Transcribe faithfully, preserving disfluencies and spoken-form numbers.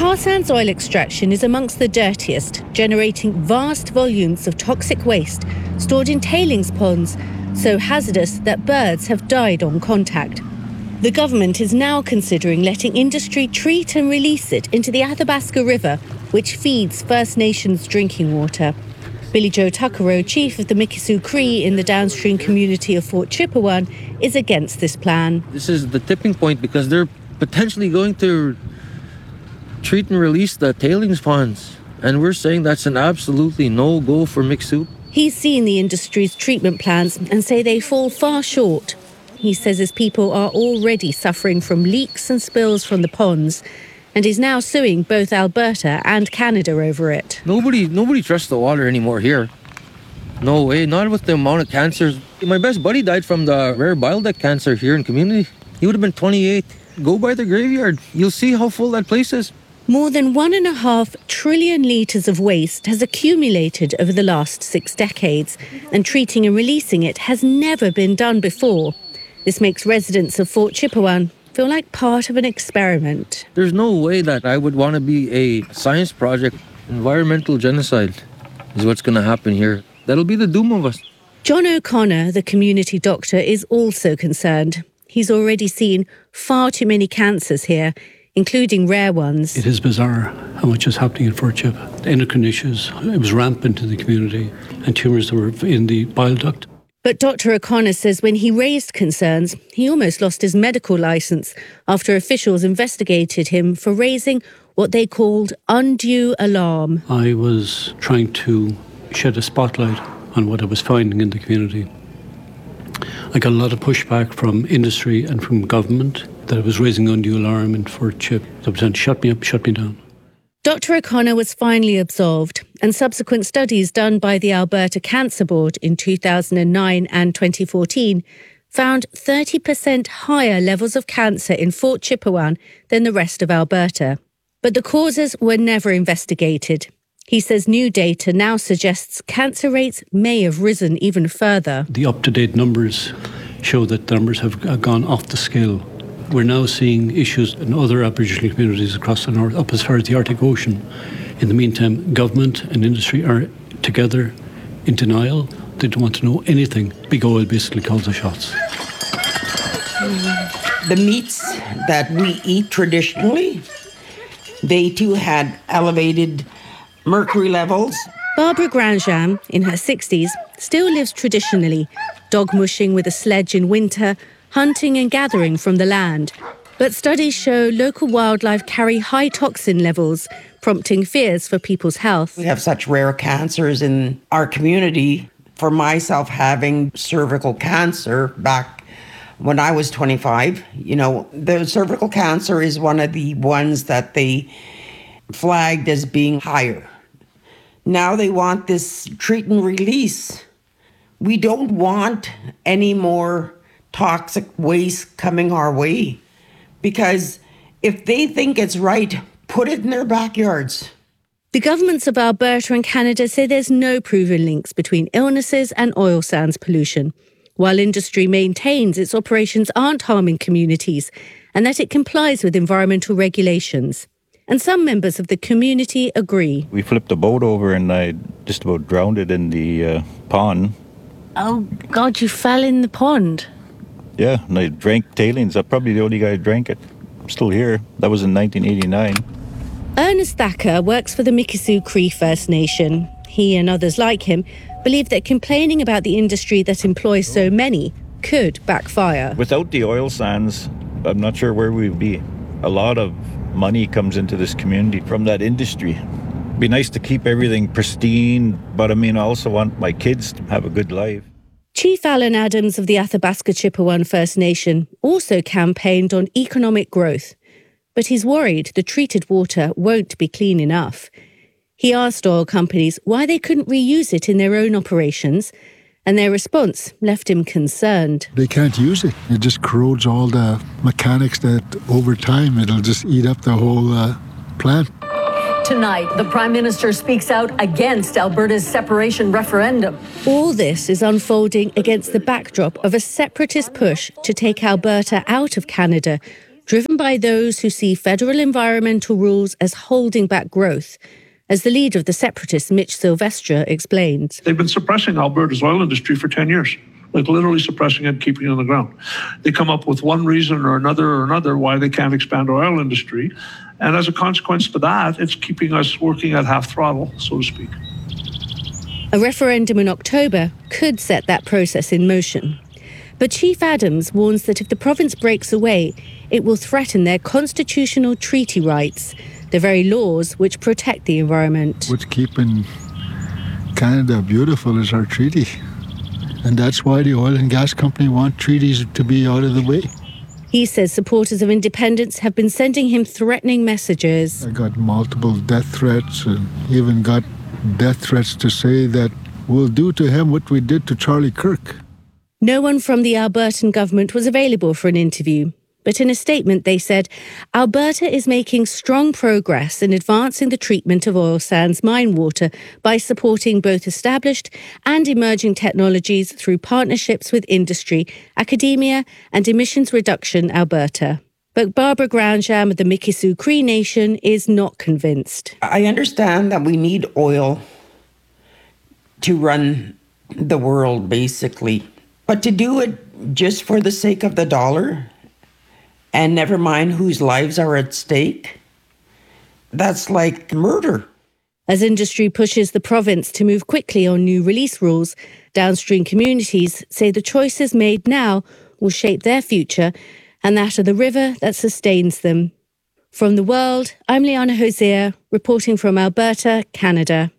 Tar sands oil extraction is amongst the dirtiest, generating vast volumes of toxic waste stored in tailings ponds, so hazardous that birds have died on contact. The government is now considering letting industry treat and release it into the Athabasca River, which feeds First Nations drinking water. Billy Joe Tuckero, chief of the Mikisew Cree in the downstream community of Fort Chipewyan, is against this plan. This is the tipping point because they're potentially going to treat and release the tailings ponds. And we're saying that's an absolutely no-go for Mikisew. He's seen the industry's treatment plans and say they fall far short. He says his people are already suffering from leaks and spills from the ponds, and is now suing both Alberta and Canada over it. Nobody nobody trusts the water anymore here. No way, not with the amount of cancers. My best buddy died from the rare bile duct cancer here in community. He would have been twenty-eight. Go by the graveyard. You'll see how full that place is. More than one and a half trillion litres of waste has accumulated over the last six decades, and treating and releasing it has never been done before. This makes residents of Fort Chipewyan feel like part of an experiment. There's no way that I would want to be a science project. Environmental genocide is what's going to happen here. That'll be the doom of us. John O'Connor, the community doctor, is also concerned. He's already seen far too many cancers here, including rare ones. It is bizarre how much is happening in Fort Chip. The endocrine issues, it was rampant in the community, and tumours that were in the bile duct. But Doctor O'Connor says when he raised concerns, he almost lost his medical licence after officials investigated him for raising what they called undue alarm. I was trying to shed a spotlight on what I was finding in the community. I got a lot of pushback from industry and from government that I was raising undue alarm in Fort Chip. They were saying, shut me up, shut me down. Doctor O'Connor was finally absolved, and subsequent studies done by the Alberta Cancer Board in two thousand nine and twenty fourteen found thirty percent higher levels of cancer in Fort Chipewyan than the rest of Alberta. But the causes were never investigated. He says new data now suggests cancer rates may have risen even further. The up-to-date numbers show that the numbers have gone off the scale. We're now seeing issues in other Aboriginal communities across the north, up as far as the Arctic Ocean. In the meantime, government and industry are together in denial. They don't want to know anything. Big oil basically calls the shots. The meats that we eat traditionally, they too had elevated mercury levels. Barbara Grandjean, in her sixties, still lives traditionally, dog mushing with a sledge in winter, hunting and gathering from the land. But studies show local wildlife carry high toxin levels, prompting fears for people's health. We have such rare cancers in our community. For myself, having cervical cancer back when I was twenty-five, you know, the cervical cancer is one of the ones that they flagged as being higher. Now they want this treat and release. We don't want any more toxic waste coming our way, because if they think it's right, put it in their backyards. The governments of Alberta and Canada say there's no proven links between illnesses and oil sands pollution, while industry maintains its operations aren't harming communities and that it complies with environmental regulations. And some members of the community agree. We flipped a boat over and I just about drowned it in the uh, pond. Oh, God, you fell in the pond? Yeah, and I drank tailings. I'm probably the only guy who drank it. I'm still here. That was in nineteen eighty-nine. Ernest Thacker works for the Mikisew Cree First Nation. He and others like him believe that complaining about the industry that employs so many could backfire. Without the oil sands, I'm not sure where we'd be. A lot of money comes into this community from that industry. It'd be nice to keep everything pristine, but I mean, I also want my kids to have a good life. Chief Alan Adams of the Athabasca Chipewyan First Nation also campaigned on economic growth, but he's worried the treated water won't be clean enough. He asked oil companies why they couldn't reuse it in their own operations, and their response left him concerned. They can't use it. It just corrodes all the mechanics that over time it'll just eat up the whole uh, plant. Tonight, the Prime Minister speaks out against Alberta's separation referendum. All this is unfolding against the backdrop of a separatist push to take Alberta out of Canada, driven by those who see federal environmental rules as holding back growth, as the leader of the separatists, Mitch Silvestre, explained. They've been suppressing Alberta's oil industry for ten years, like literally suppressing it, keeping it on the ground. They come up with one reason or another or another why they can't expand our oil industry. And as a consequence to that, it's keeping us working at half throttle, so to speak. A referendum in October could set that process in motion. But Chief Adams warns that if the province breaks away, it will threaten their constitutional treaty rights, the very laws which protect the environment. What's keeping Canada beautiful is our treaty. And that's why the oil and gas company want treaties to be out of the way. He says supporters of independence have been sending him threatening messages. I got multiple death threats and even got death threats to say that we'll do to him what we did to Charlie Kirk. No one from the Albertan government was available for an interview. But in a statement, they said, Alberta is making strong progress in advancing the treatment of oil sands mine water by supporting both established and emerging technologies through partnerships with industry, academia and Emissions Reduction Alberta. But Barbara Groundjam of the Mikisew Cree Nation is not convinced. I understand that we need oil to run the world, basically. But to do it just for the sake of the dollar, and never mind whose lives are at stake, that's like murder. As industry pushes the province to move quickly on new release rules, downstream communities say the choices made now will shape their future and that of the river that sustains them. From The World, I'm Liana Hosea, reporting from Alberta, Canada.